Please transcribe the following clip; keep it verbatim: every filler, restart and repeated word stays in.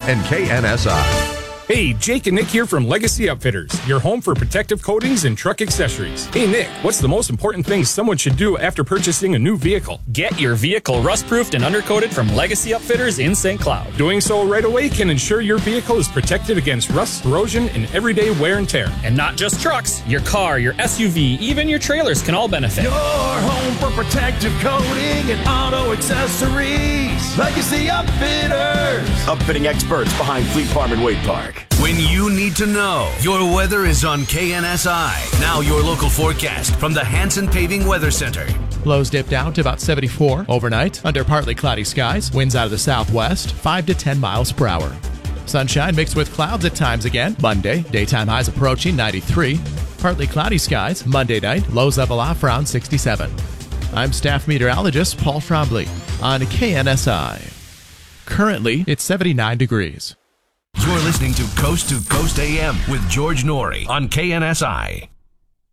and K N S I. Hey, Jake and Nick here from Legacy Upfitters, your home for protective coatings and truck accessories. Hey, Nick, what's the most important thing someone should do after purchasing a new vehicle? Get your vehicle rust-proofed and undercoated from Legacy Upfitters in Saint Cloud. Doing so right away can ensure your vehicle is protected against rust, corrosion, and everyday wear and tear. And not just trucks. Your car, your S U V, even your trailers can all benefit. Your home for protective coating and auto accessories. Legacy Upfitters. Upfitting experts behind Fleet Farm and Wade Park. When you need to know, your weather is on K N S I. Now your local forecast from the Hanson Paving Weather Center. Lows dip down to about seventy-four overnight under partly cloudy skies. Winds out of the southwest, five to ten miles per hour. Sunshine mixed with clouds at times again. Monday, daytime highs approaching ninety-three. Partly cloudy skies. Monday night, lows level off around sixty-seven. I'm staff meteorologist Paul Trombley on K N S I. Currently, it's seventy-nine degrees. You're listening to Coast to Coast A M with George Norrie on K N S I.